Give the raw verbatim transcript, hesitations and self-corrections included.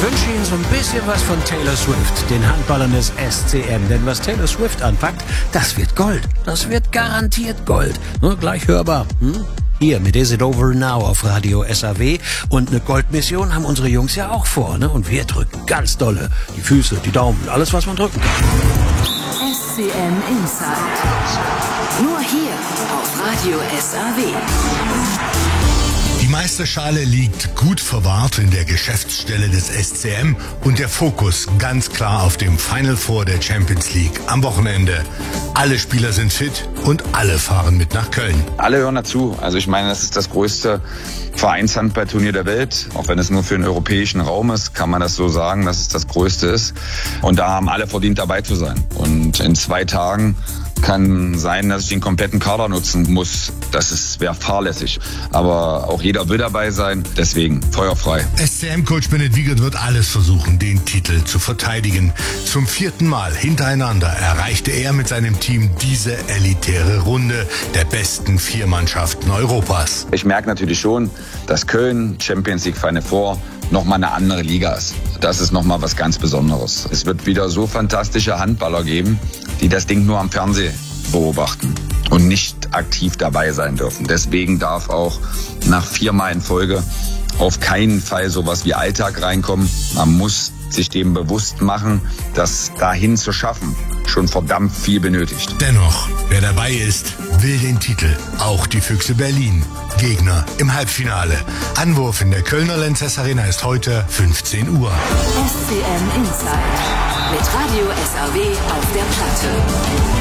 Ich wünsche Ihnen so ein bisschen was von Taylor Swift, den Handballern des S C M. Denn was Taylor Swift anpackt, das wird Gold. Das wird garantiert Gold. Nur gleich hörbar. Hm? Hier mit Is It Over Now auf Radio S A W. Und eine Goldmission haben unsere Jungs ja auch vor. Ne? Und wir drücken ganz dolle. Die Füße, die Daumen, alles was man drücken kann. S C M Inside. Nur hier auf Radio S A W. Die Meisterschale liegt gut verwahrt in der Geschäftsstelle des S C M und der Fokus ganz klar auf dem Final Four der Champions League am Wochenende. Alle Spieler sind fit und alle fahren mit nach Köln. Alle hören dazu. Also ich meine, das ist das größte Vereinshandballturnier der Welt. Auch wenn es nur für den europäischen Raum ist, kann man das so sagen, dass es das größte ist. Und da haben alle verdient, dabei zu sein. Und in zwei Tagen kann sein, dass ich den kompletten Kader nutzen muss. Das wäre fahrlässig. Aber auch jeder will dabei sein. Deswegen feuerfrei. S C M-Coach Bennett Wiegert wird alles versuchen, den Titel zu verteidigen. Zum vierten Mal hintereinander erreichte er mit seinem Team diese elitäre Runde der besten vier Mannschaften Europas. Ich merke natürlich schon, dass Köln, Champions League Final Four, nochmal eine andere Liga ist. Das ist nochmal was ganz Besonderes. Es wird wieder so fantastische Handballer geben, die das Ding nur am Fernsehen beobachten und nicht aktiv dabei sein dürfen. Deswegen darf auch nach viermal in Folge auf keinen Fall sowas wie Alltag reinkommen. Man muss sich dem bewusst machen, dass dahin zu schaffen schon verdammt viel benötigt. Dennoch, wer dabei ist, will den Titel. Auch die Füchse Berlin. Gegner im Halbfinale. Anwurf in der Kölner Lanxess Arena ist heute fünfzehn Uhr. S C M Inside mit Radio S A W auf der Platte.